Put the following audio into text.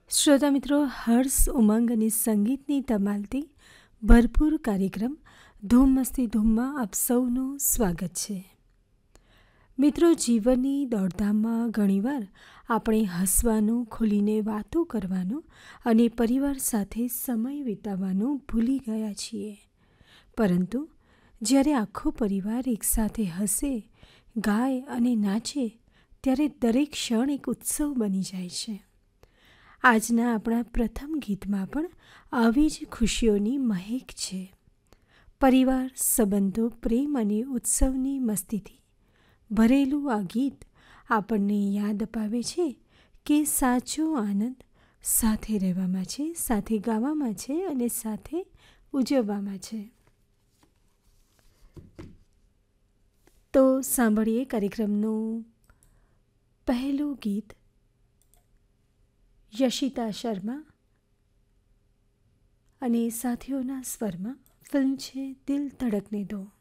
શ્રોતા મિત્રો, હર્ષ, ઉમંગ અને સંગીતની ધમાલથી ભરપૂર કાર્યક્રમ ધૂમ મસ્તી ધૂમમાં આપ સૌનું સ્વાગત છે. મિત્રો, જીવનની દોડધામમાં ઘણીવાર આપણે હસવાનું, ખુલીને વાતો કરવાનું અને પરિવાર સાથે સમય વિતાવવાનું ભૂલી ગયા છીએ. પરંતુ જ્યારે આખો પરિવાર એકસાથે હસે, ગાય અને નાચે ત્યારે દરેક ક્ષણ એક ઉત્સવ બની જાય છે. આજના આપણા પ્રથમ ગીતમાં પણ આવી જ ખુશીઓની મહેક છે. પરિવાર, સંબંધો, પ્રેમ અને ઉત્સવની મસ્તીથી ભરેલું આ ગીત આપણને યાદ અપાવે છે કે સાચો આનંદ સાથે રહેવામાં છે, સાથે ગાવામાં છે અને સાથે ઉજવવામાં છે. તો સાંભળીએ કાર્યક્રમનું પહેલું ગીત. યશિતા શર્મા અને સાથીઓના સ્વરમાં. ફિલ્મ છે દિલ ધડકને દો.